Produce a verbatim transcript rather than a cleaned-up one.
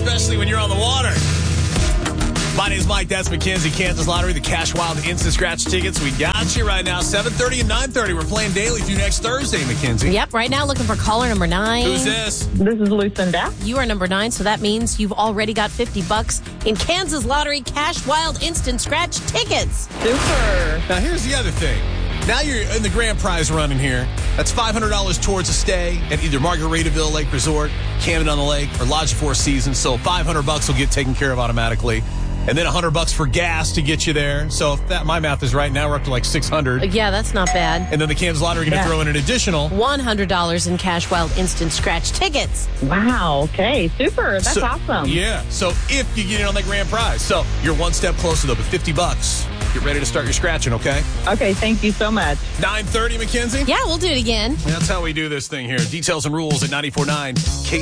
especially when you're on the water. My name's Mike. That's Mackenzie. Kansas Lottery, the Cash Wild Instant Scratch tickets. We got you right now. seven thirty and nine thirty. We're playing daily through next Thursday, Mackenzie. Yep, right now looking for caller number nine. Who's this? This is Lucinda. You are number nine, so that means you've already got fifty bucks in Kansas Lottery Cash Wild Instant Scratch tickets. Super. Now, here's the other thing. Now you're in the grand prize running here. That's five hundred dollars towards a stay at either Margaritaville Lake Resort, Camden on the Lake, or Lodge Four Seasons. So five hundred bucks will get taken care of automatically. And then one hundred bucks for gas to get you there. So if that my math is right, now we're up to like six hundred. Yeah, that's not bad. And then the Kansas Lottery going to Yeah. throw in an additional one hundred dollars in Cash Wild Instant Scratch tickets. Wow. Okay. Super. That's So- awesome. Yeah. So if you get in on that grand prize. So you're one step closer, though, but fifty bucks. Get ready to start your scratching, okay? Okay. Thank you so much. nine thirty, Mackenzie? Yeah, we'll do it again. That's how we do this thing here. Details and rules at ninety-four point nine K